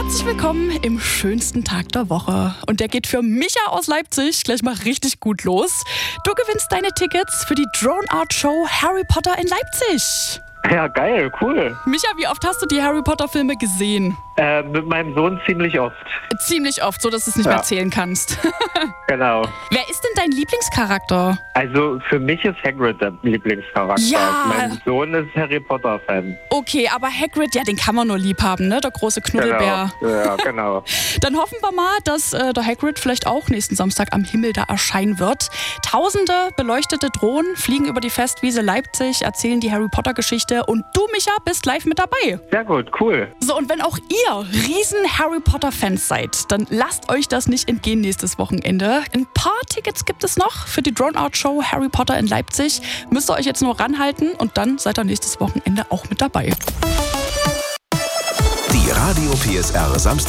Herzlich willkommen im schönsten Tag der Woche. Und der geht für Micha aus Leipzig gleich mal richtig gut los. Du gewinnst deine Tickets für die Drone Art Show Harry Potter in Leipzig. Ja, geil, cool. Micha, wie oft hast du die Harry Potter Filme gesehen? Mit meinem Sohn ziemlich oft. Ziemlich oft, so dass du es nicht mehr zählen kannst. Genau. Wer ist denn dein Lieblingscharakter? Also für mich ist Hagrid der Lieblingscharakter. Ja. Mein Sohn ist Harry Potter-Fan. Okay, aber Hagrid, ja, den kann man nur lieb haben, ne? Der große Knuddelbär. Genau. Ja, genau. Dann hoffen wir mal, dass der Hagrid vielleicht auch nächsten Samstag am Himmel da erscheinen wird. Tausende beleuchtete Drohnen fliegen über die Festwiese Leipzig, erzählen die Harry Potter Geschichte und du, Micha, bist live mit dabei. Sehr gut, cool. So, und wenn auch ihr riesen Harry Potter Fans seid, dann lasst euch das nicht entgehen nächstes Wochenende. Ein paar Tickets gibt es noch für die Drone Art Show Harry Potter in Leipzig. Müsst ihr euch jetzt nur ranhalten und dann seid ihr nächstes Wochenende auch mit dabei. Die Radio PSR Samstag